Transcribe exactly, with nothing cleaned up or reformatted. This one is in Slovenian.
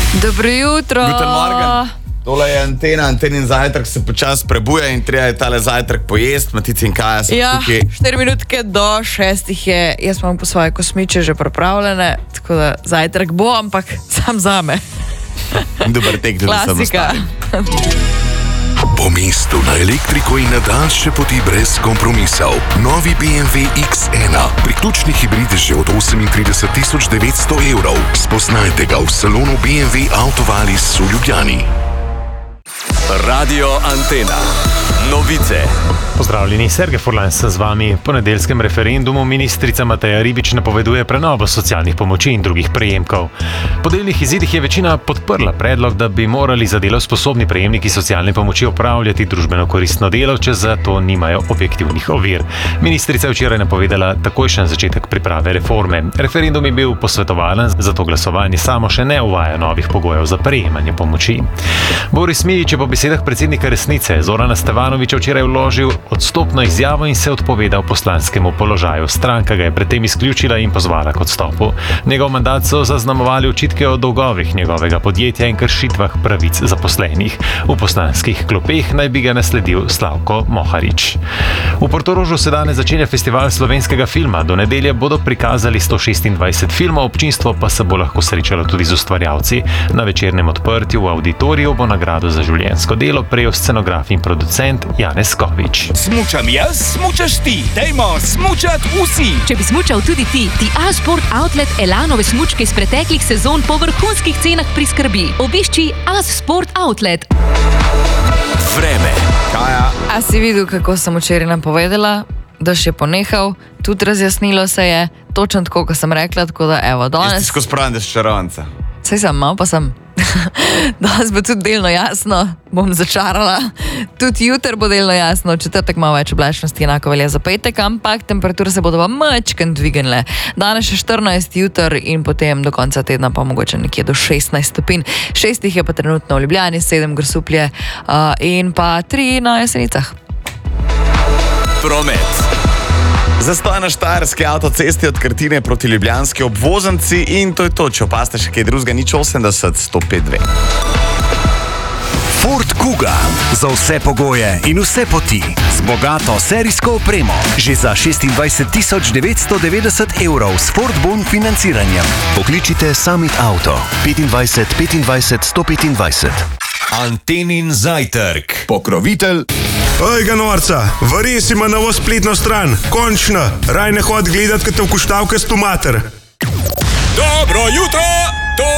Dobro jutro. Guten Morgen. Tole je Antena, Antenin zajtrk se počasi prebuja in treba je tale zajtrk pojesti. Matica in Kaja so ja, tukaj. štiri minutke do šestih je, jaz imam po svoje kosmiče že pripravljene, tako da zajtrk bo, ampak sam zame. Dober tek, tudi sem Klasika. Po mestu na elektriko in na daljše poti brez kompromisov. Novi B M W X ena. Priključni hibrid že od osemintrideset tisoč devetsto evrov. Spoznajte ga v salonu B M W Autovalis v Ljubljani. Radio Antena. Novice. Pozdravljeni, Sergej Furlan sem z vami. Po nedeljskem referendumu ministrica Mateja Ribič napoveduje prenovo socialnih pomoči in drugih prejemkov. Po delnih izidih je večina podprla predlog, da bi morali za delo sposobni prejemniki socialne pomoči opravljati družbeno koristno delo, če za to nimajo objektivnih ovir. Ministrica je včeraj napovedala takojšen začetek priprave reforme. Referendum je bil posvetovalen, zato glasovanje samo še ne uvaja novih pogojev za prejemanje pomoči. Boris Milić je po besedah predsednika Resnice Zorana Stevanovića včeraj vložil odstopno izjavo in se odpovedal poslanskemu položaju. Stranka ga je predtem izključila in pozvala k odstopu. Njegov mandat so zaznamovali očitke o dolgovih njegovega podjetja in kršitvah pravic zaposlenih. V poslanskih klopeh naj bi ga nasledil Slavko Moharič. V Portorožu se danes začenja festival slovenskega filma. Do nedelje bodo prikazali sto šestindvajset filmov, občinstvo pa se bo lahko srečalo tudi z ustvarjalci. Na večernem odprtju v Auditoriju bo nagrado za življenjsko delo prejel scenograf in producent Janez Kovič. Smučam jaz, smučaš ti, dajmo smučat vsi. Če bi smučal tudi ti, ti A-Sport Outlet Elanove smučke iz preteklih sezon po vrhunskih cenah priskrbi. Obišči A-Sport Outlet. Vreme. Kaja. A si videl, kako sem včeraj napovedala, da še ponehal, tudi razjasnilo se je, točno tako, kot sem rekla, tako da evo, Jaz ti danes... skozi pravim, da si čarovnica. Saj sem, malo pa sem. Danes bo tudi delno jasno, bom začarala. Tudi jutr bo delno jasno, četrtek malo več oblačnosti, enako velja za petek, ampak temperature se bodo pa mačken dvignile. Danes še štirinajst, jutr in potem do konca tedna pa mogoče nekje do šestnajst stopinj. Šestih je pa trenutno v Ljubljani, sedem Grosuplje uh, in pa tri na Jesenicah. Promet. Zastoj na štajerski avtocesti od Krtine proti ljubljanski obvoznici in to je to, če opaste še kaj drugega, nič osemdeset, sto pet dve. Ford Kuga. Za vse pogoje in vse poti. Z bogato serijsko opremo. Že za šestindvajset tisoč devetsto devetdeset evrov s Ford Bon financiranjem. Pokličite Summit Auto. petindvajset petindvajset sto petindvajset. Antenin zajtrk. Pokrovitelj. Oj, ga norca, vares ima novo spletno stran. Končno, raj ne hod gledat, kad te v kuštavke stu mater. Dobro jutro, to